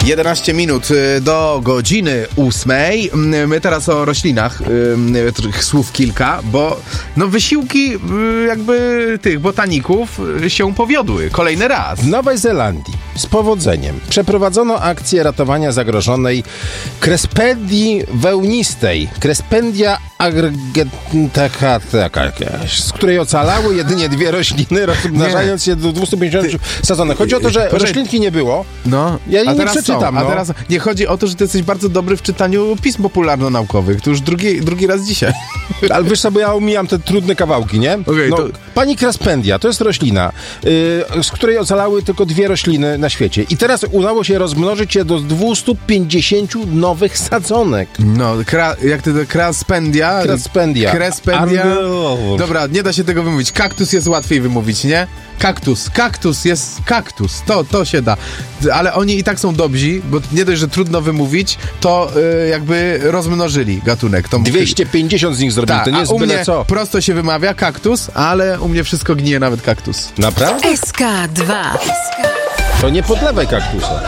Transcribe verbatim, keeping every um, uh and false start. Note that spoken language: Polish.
jedenaście minut y, do godziny ósmej. My teraz o roślinach, y, y, słów kilka, bo no wysiłki y, jakby tych botaników y, się powiodły. Kolejny raz. W Nowej Zelandii z powodzeniem przeprowadzono akcję ratowania zagrożonej krespedii wełnistej. Crespendia agregata, z której ocalały jedynie dwie rośliny, rozmnażając się do dwieście pięćdziesiąt sadzonek. Chodzi o to, że Poczekaj. roślinki nie było. No, Ja jej a nie teraz przeczytam. są, a no. teraz nie chodzi o to, że ty jesteś bardzo dobry w czytaniu pism popularno-naukowych. To już drugi, drugi raz dzisiaj. Ale wiesz sobie, ja omijam te trudne kawałki, nie? Okay, no, to... Pani Crespendia to jest roślina, yy, z której ocalały tylko dwie rośliny na świecie. I teraz udało się rozmnożyć je do dwieście pięćdziesiąt nowych sadzonek. No, kra, jak to Crespendia? Crespendia. Crespendia. Argo. Dobra, nie da się tego wymówić. Kaktus jest łatwiej wymówić, nie? Kaktus, kaktus jest kaktus, to, to się da. Ale oni i tak są dobrzy, bo nie dość, że trudno wymówić, to y, jakby rozmnożyli gatunek. Tą... dwieście pięćdziesiąt z nich zrobili, Ta, to nie a jest u byle mnie co. prosto się wymawia kaktus, ale u mnie wszystko gnije, nawet kaktus. Naprawdę? S K dwa. To nie podlewaj kaktusa.